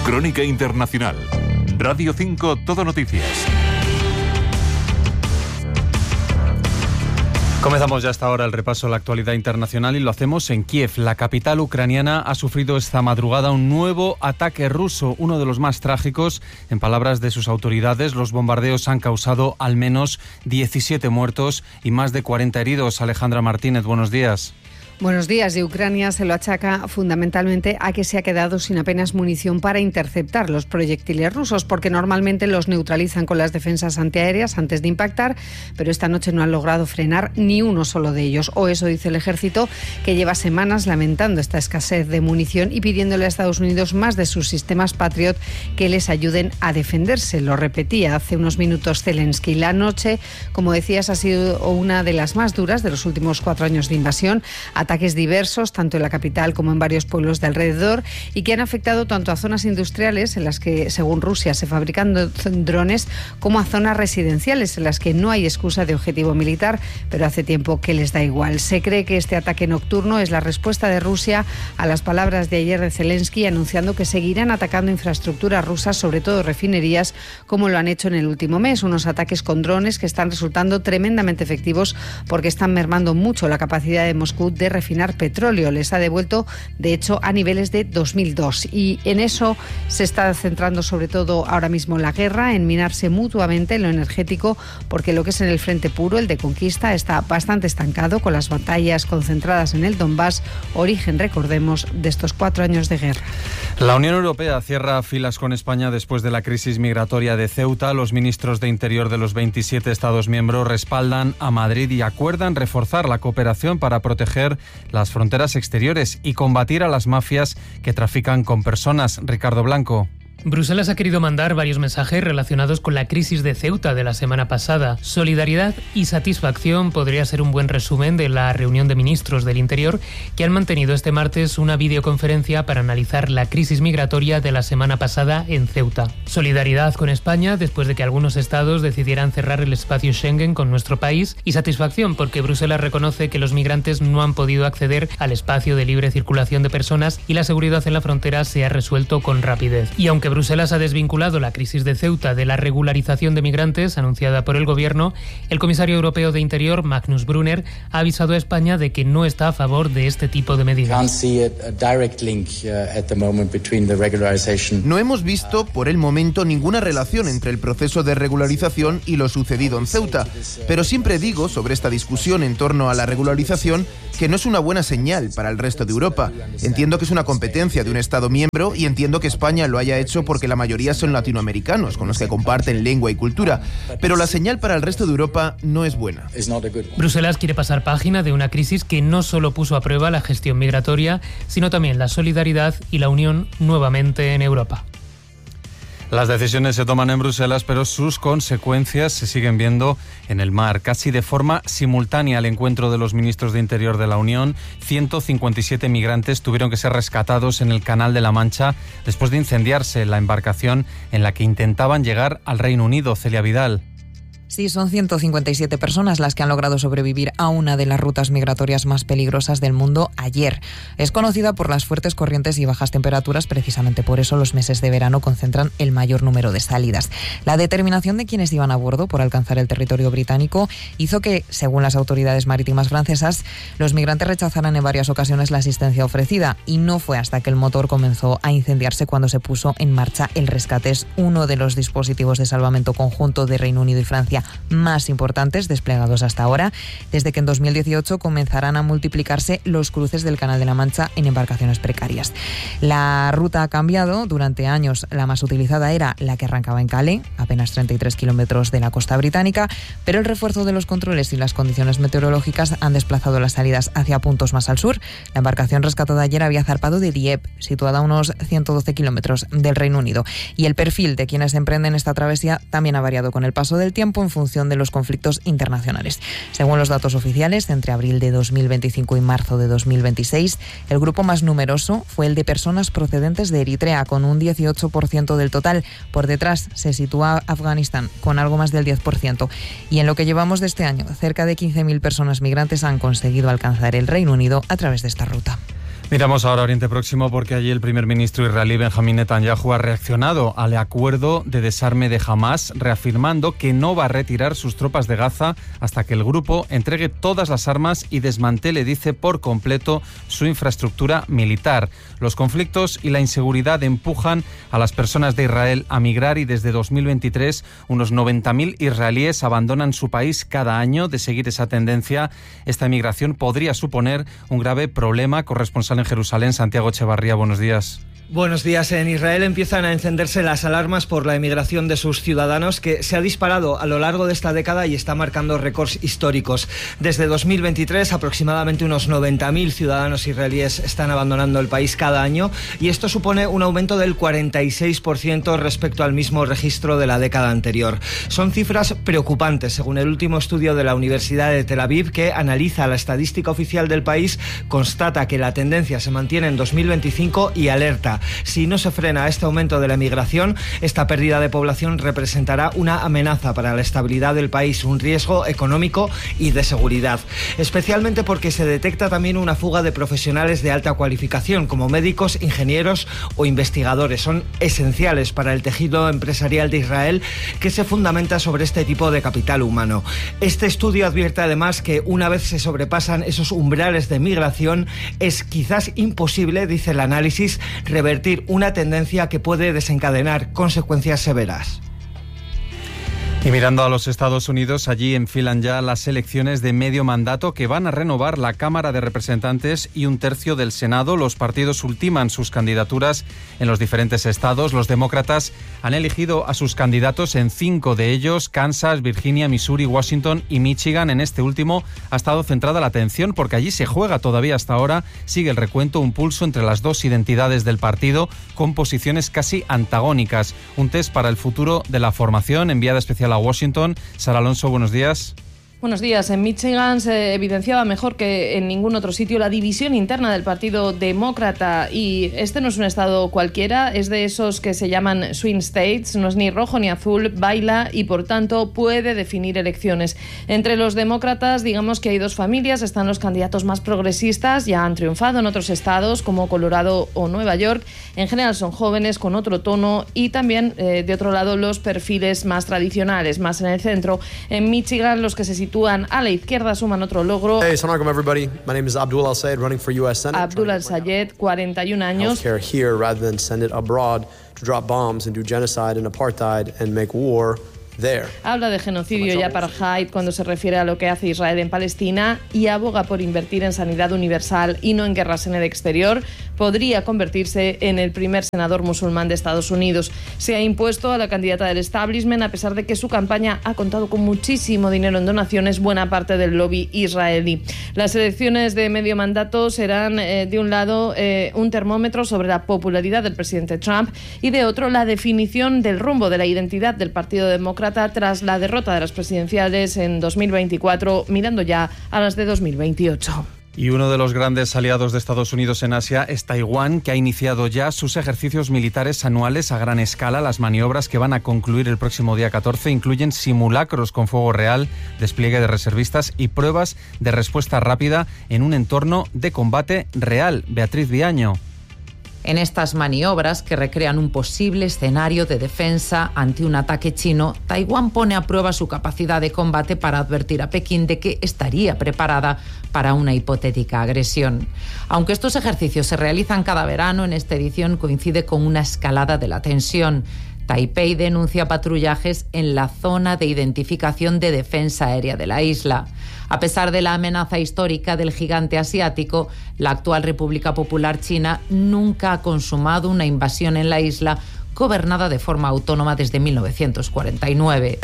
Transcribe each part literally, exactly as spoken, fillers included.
Crónica Internacional. Radio cinco Todo Noticias. Comenzamos ya hasta ahora el repaso a la actualidad internacional y lo hacemos en Kiev. La capital ucraniana ha sufrido esta madrugada un nuevo ataque ruso, uno de los más trágicos. En palabras de sus autoridades, los bombardeos han causado al menos diecisiete muertos y más de cuarenta heridos. Alejandra Martínez, buenos días. Buenos días. De Ucrania se lo achaca fundamentalmente a que se ha quedado sin apenas munición para interceptar los proyectiles rusos, porque normalmente los neutralizan con las defensas antiaéreas antes de impactar, pero esta noche no han logrado frenar ni uno solo de ellos. O eso dice el ejército, que lleva semanas lamentando esta escasez de munición y pidiéndole a Estados Unidos más de sus sistemas Patriot que les ayuden a defenderse. Lo repetía hace unos minutos Zelensky. La noche, como decías, ha sido una de las más duras de los últimos cuatro años de invasión. Ataques diversos, tanto en la capital como en varios pueblos de alrededor, y que han afectado tanto a zonas industriales, en las que, según Rusia, se fabrican drones, como a zonas residenciales, en las que no hay excusa de objetivo militar, pero hace tiempo que les da igual. Se cree que este ataque nocturno es la respuesta de Rusia a las palabras de ayer de Zelensky, anunciando que seguirán atacando infraestructuras rusas, sobre todo refinerías, como lo han hecho en el último mes. Unos ataques con drones que están resultando tremendamente efectivos, porque están mermando mucho la capacidad de Moscú de refinar petróleo. Les ha devuelto, de hecho, a niveles de dos mil dos. Y en eso se está centrando sobre todo ahora mismo la guerra, en minarse mutuamente en lo energético, porque lo que es en el frente puro, el de conquista, está bastante estancado, con las batallas concentradas en el Donbass, origen, recordemos, de estos cuatro años de guerra. La Unión Europea cierra filas con España después de la crisis migratoria de Ceuta. Los ministros de Interior de los veintisiete Estados miembros respaldan a Madrid y acuerdan reforzar la cooperación para proteger las fronteras exteriores y combatir a las mafias que trafican con personas. Ricardo Blanco. Bruselas ha querido mandar varios mensajes relacionados con la crisis de Ceuta de la semana pasada. Solidaridad y satisfacción podría ser un buen resumen de la reunión de ministros del Interior, que han mantenido este martes una videoconferencia para analizar la crisis migratoria de la semana pasada en Ceuta. Solidaridad con España después de que algunos estados decidieran cerrar el espacio Schengen con nuestro país, y satisfacción porque Bruselas reconoce que los migrantes no han podido acceder al espacio de libre circulación de personas y la seguridad en la frontera se ha resuelto con rapidez. Y aunque Bruselas ha desvinculado la crisis de Ceuta de la regularización de migrantes anunciada por el gobierno, el comisario europeo de Interior, Magnus Brunner, ha avisado a España de que no está a favor de este tipo de medidas. No hemos visto por el momento ninguna relación entre el proceso de regularización y lo sucedido en Ceuta, pero siempre digo sobre esta discusión en torno a la regularización que no es una buena señal para el resto de Europa. Entiendo que es una competencia de un Estado miembro y entiendo que España lo haya hecho porque la mayoría son latinoamericanos, con los que comparten lengua y cultura, pero la señal para el resto de Europa no es buena. Bruselas quiere pasar página de una crisis que no solo puso a prueba la gestión migratoria, sino también la solidaridad y la unión nuevamente en Europa. Las decisiones se toman en Bruselas, pero sus consecuencias se siguen viendo en el mar. Casi de forma simultánea al encuentro de los ministros de Interior de la Unión, ciento cincuenta y siete migrantes tuvieron que ser rescatados en el Canal de la Mancha después de incendiarse la embarcación en la que intentaban llegar al Reino Unido. Celia Vidal. Sí, son ciento cincuenta y siete personas las que han logrado sobrevivir a una de las rutas migratorias más peligrosas del mundo ayer. Es conocida por las fuertes corrientes y bajas temperaturas, precisamente por eso los meses de verano concentran el mayor número de salidas. La determinación de quienes iban a bordo por alcanzar el territorio británico hizo que, según las autoridades marítimas francesas, los migrantes rechazaran en varias ocasiones la asistencia ofrecida, y no fue hasta que el motor comenzó a incendiarse cuando se puso en marcha el rescate. Es uno de los dispositivos de salvamento conjunto de Reino Unido y Francia más importantes desplegados hasta ahora, desde que en dos mil dieciocho comenzarán a multiplicarse los cruces del Canal de la Mancha en embarcaciones precarias. La ruta ha cambiado. Durante años la más utilizada era la que arrancaba en Calais, apenas treinta y tres kilómetros de la costa británica, pero el refuerzo de los controles y las condiciones meteorológicas han desplazado las salidas hacia puntos más al sur. La embarcación rescatada ayer había zarpado de Dieppe, situada a unos ciento doce kilómetros del Reino Unido, y el perfil de quienes emprenden esta travesía también ha variado con el paso del tiempo en función de los conflictos internacionales. Según los datos oficiales, entre abril de dos mil veinticinco y marzo de dos mil veintiséis, el grupo más numeroso fue el de personas procedentes de Eritrea, con un dieciocho por ciento del total. Por detrás se sitúa Afganistán, con algo más del diez por ciento. Y en lo que llevamos de este año, cerca de quince mil personas migrantes han conseguido alcanzar el Reino Unido a través de esta ruta. Miramos ahora a Oriente Próximo porque allí el primer ministro israelí Benjamín Netanyahu ha reaccionado al acuerdo de desarme de Hamás, reafirmando que no va a retirar sus tropas de Gaza hasta que el grupo entregue todas las armas y desmantele, dice, por completo su infraestructura militar. Los conflictos y la inseguridad empujan a las personas de Israel a migrar y desde dos mil veintitrés unos noventa mil israelíes abandonan su país cada año. De seguir esa tendencia, esta emigración podría suponer un grave problema. Corresponsal en Jerusalén, Santiago Echevarría, buenos días. Buenos días. En Israel empiezan a encenderse las alarmas por la emigración de sus ciudadanos, que se ha disparado a lo largo de esta década y está marcando récords históricos. Desde dos mil veintitrés, aproximadamente unos noventa mil ciudadanos israelíes están abandonando el país cada año, y esto supone un aumento del cuarenta y seis por ciento respecto al mismo registro de la década anterior. Son cifras preocupantes, según el último estudio de la Universidad de Tel Aviv, que analiza la estadística oficial del país. Constata que la tendencia se mantiene en dos mil veinticinco y alerta: si no se frena este aumento de la emigración, esta pérdida de población representará una amenaza para la estabilidad del país, un riesgo económico y de seguridad. Especialmente porque se detecta también una fuga de profesionales de alta cualificación, como médicos, ingenieros o investigadores. Son esenciales para el tejido empresarial de Israel, que se fundamenta sobre este tipo de capital humano. Este estudio advierte además que una vez se sobrepasan esos umbrales de migración, es quizás imposible, dice el análisis, revertir una tendencia que puede desencadenar consecuencias severas. Y mirando a los Estados Unidos, allí enfilan ya las elecciones de medio mandato que van a renovar la Cámara de Representantes y un tercio del Senado. Los partidos ultiman sus candidaturas en los diferentes estados. Los demócratas han elegido a sus candidatos en cinco de ellos: Kansas, Virginia, Missouri, Washington y Michigan. En este último ha estado centrada la atención porque allí se juega todavía hasta ahora. Sigue el recuento, un pulso entre las dos identidades del partido con posiciones casi antagónicas. Un test para el futuro de la formación, enviada especial a Washington. Sara Alonso, buenos días. Buenos días. En Michigan se evidenciaba mejor que en ningún otro sitio la división interna del Partido Demócrata, y este no es un estado cualquiera, es de esos que se llaman swing states, no es ni rojo ni azul, baila y por tanto puede definir elecciones. Entre los demócratas, digamos que hay dos familias: están los candidatos más progresistas, ya han triunfado en otros estados como Colorado o Nueva York, en general son jóvenes con otro tono, y también eh, de otro lado los perfiles más tradicionales, más en el centro. En Michigan los que se sitúan a la izquierda suman otro logro. Hey, assalamu alaikum everybody. My name is Abdul Al-Sayed, running for U S Senate. Abdul Al-Sayed, cuarenta y un años. Healthcare here rather than send it abroad to drop bombs and do genocide and apartheid and make war there. Habla de genocidio y apartheid cuando se refiere a lo que hace Israel en Palestina, y aboga por invertir en sanidad universal y no en guerras en el exterior. Podría convertirse en el primer senador musulmán de Estados Unidos. Se ha impuesto a la candidata del establishment a pesar de que su campaña ha contado con muchísimo dinero en donaciones, buena parte del lobby israelí. Las elecciones de medio mandato serán, eh, de un lado, eh, un termómetro sobre la popularidad del presidente Trump, y de otro, la definición del rumbo de la identidad del Partido Demócrata tras la derrota de las presidenciales en dos mil veinticuatro, mirando ya a las de dos mil veintiocho. Y uno de los grandes aliados de Estados Unidos en Asia es Taiwán, que ha iniciado ya sus ejercicios militares anuales a gran escala. Las maniobras, que van a concluir el próximo día catorce, incluyen simulacros con fuego real, despliegue de reservistas y pruebas de respuesta rápida en un entorno de combate real. Beatriz Viaño. En estas maniobras, que recrean un posible escenario de defensa ante un ataque chino, Taiwán pone a prueba su capacidad de combate para advertir a Pekín de que estaría preparada para una hipotética agresión. Aunque estos ejercicios se realizan cada verano, en esta edición coincide con una escalada de la tensión. Taipei denuncia patrullajes en la zona de identificación de defensa aérea de la isla. A pesar de la amenaza histórica del gigante asiático, la actual República Popular China nunca ha consumado una invasión en la isla, gobernada de forma autónoma desde mil novecientos cuarenta y nueve.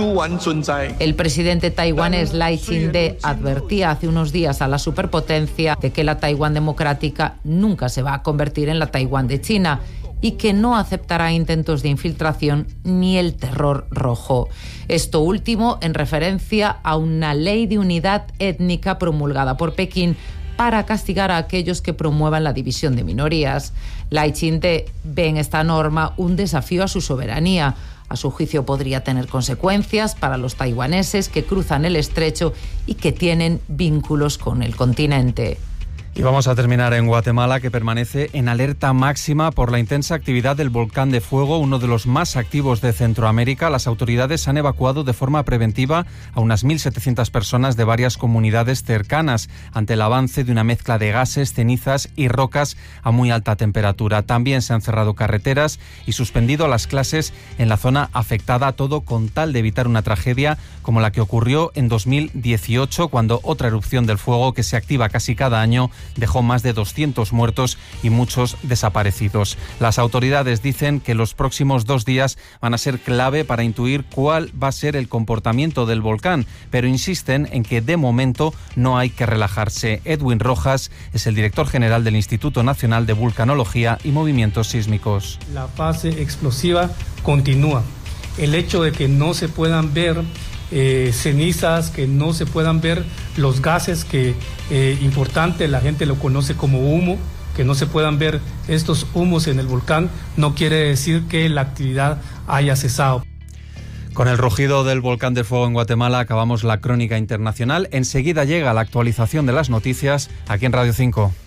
El presidente taiwanés Lai Ching-te advertía hace unos días a la superpotencia de que la Taiwán democrática nunca se va a convertir en la Taiwán de China y que no aceptará intentos de infiltración ni el terror rojo. Esto último en referencia a una ley de unidad étnica promulgada por Pekín para castigar a aquellos que promuevan la división de minorías. Lai Ching-te ve en esta norma un desafío a su soberanía. A su juicio podría tener consecuencias para los taiwaneses que cruzan el estrecho y que tienen vínculos con el continente. Y vamos a terminar en Guatemala, que permanece en alerta máxima por la intensa actividad del volcán de fuego, uno de los más activos de Centroamérica. Las autoridades han evacuado de forma preventiva a unas mil setecientas personas de varias comunidades cercanas ante el avance de una mezcla de gases, cenizas y rocas a muy alta temperatura. También se han cerrado carreteras y suspendido las clases en la zona afectada, todo con tal de evitar una tragedia como la que ocurrió en dos mil dieciocho, cuando otra erupción del fuego, que se activa casi cada año, dejó más de doscientos muertos y muchos desaparecidos. Las autoridades dicen que los próximos dos días van a ser clave para intuir cuál va a ser el comportamiento del volcán, pero insisten en que de momento no hay que relajarse. Edwin Rojas es el director general del Instituto Nacional de Vulcanología y Movimientos Sísmicos. La fase explosiva continúa. El hecho de que no se puedan ver Eh, cenizas, que no se puedan ver los gases, que eh, importante, la gente lo conoce como humo, que no se puedan ver estos humos en el volcán, no quiere decir que la actividad haya cesado. Con el rugido del volcán de fuego en Guatemala acabamos la crónica internacional. Enseguida llega la actualización de las noticias aquí en Radio cinco.